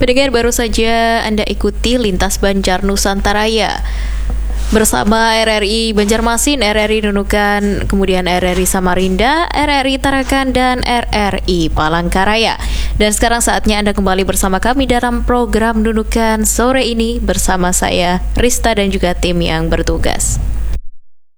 Pendengar, baru saja Anda ikuti Lintas Banjar Nusantaraya bersama RRI Banjarmasin, RRI Nunukan, kemudian RRI Samarinda, RRI Tarakan, dan RRI Palangkaraya. Dan sekarang saatnya Anda kembali bersama kami dalam program Nunukan sore ini bersama saya, Rista, dan juga tim yang bertugas.